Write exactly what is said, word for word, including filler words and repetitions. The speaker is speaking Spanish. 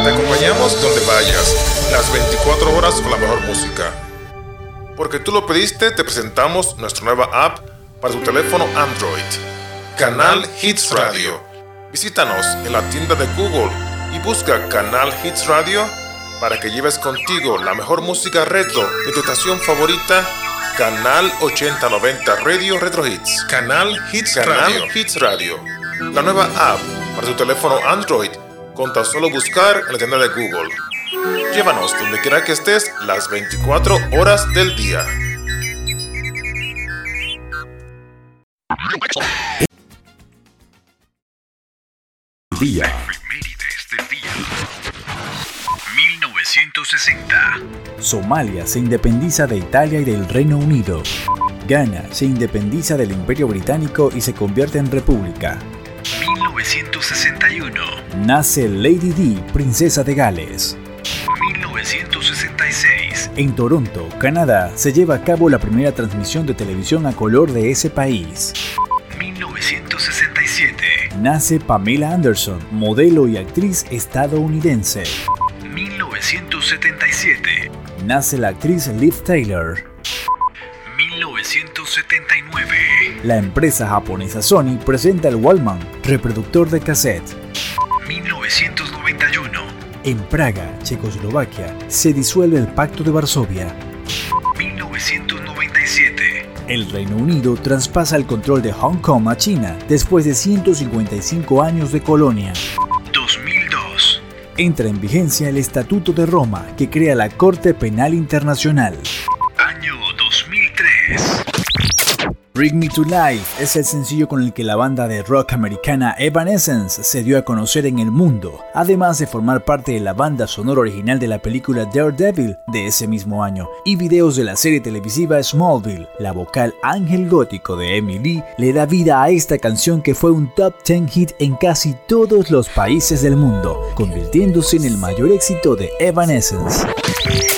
Te acompañamos donde vayas, las veinticuatro horas con la mejor música. Porque tú lo pediste, te presentamos nuestra nueva app para tu teléfono Android, Canal Hits Radio. Visítanos en la tienda de Google y busca Canal Hits Radio para que lleves contigo la mejor música retro de tu estación favorita, Canal ochenta noventa Radio Retro Hits. Canal Hits Canal Radio. Hits Radio. La nueva app para tu teléfono Android con tan solo buscar en la tienda de Google. Llévanos donde quiera que estés las veinticuatro horas del día. Día. Efemérides del día. mil novecientos sesenta. Somalia se independiza de Italia y del Reino Unido. Ghana se independiza del Imperio Británico y se convierte en república. mil novecientos sesenta y uno. Nace Lady Di, princesa de Gales. mil novecientos sesenta y seis. En Toronto, Canadá, se lleva a cabo la primera transmisión de televisión a color de ese país. mil novecientos sesenta y siete. Nace Pamela Anderson, modelo y actriz estadounidense. mil novecientos setenta y siete. Nace la actriz Liv Taylor. mil novecientos setenta y nueve. La empresa japonesa Sony presenta el Walkman, reproductor de cassette. mil novecientos noventa y uno. En Praga, Checoslovaquia, se disuelve el Pacto de Varsovia. mil novecientos noventa y siete. El Reino Unido traspasa el control de Hong Kong a China después de ciento cincuenta y cinco años de colonia. dos mil dos. Entra en vigencia el Estatuto de Roma, que crea la Corte Penal Internacional. Año dos mil tres. Bring Me to Life es el sencillo con el que la banda de rock americana Evanescence se dio a conocer en el mundo, además de formar parte de la banda sonora original de la película Daredevil de ese mismo año y videos de la serie televisiva Smallville. La vocal Ángel Gótico de Emily le da vida a esta canción que fue un top diez hit en casi todos los países del mundo, convirtiéndose en el mayor éxito de Evanescence.